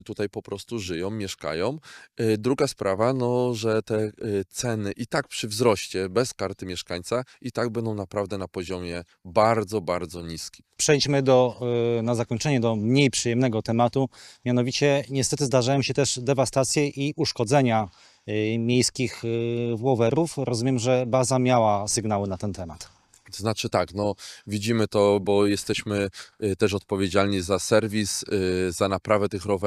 tutaj po prostu żyją, mieszkają. Druga sprawa, no, że te ceny i tak przy wzroście bez karty mieszkańca i tak będą naprawdę na poziomie bardzo, bardzo niskim. Przejdźmy na zakończenie do mniej przyjemnego tematu. Mianowicie niestety zdarzają się też dewastacje i uszkodzenia miejskich łowerów. Rozumiem, że baza miała sygnały na ten temat. To znaczy tak, no widzimy to, bo jesteśmy też odpowiedzialni za serwis, za naprawę tych rowerów.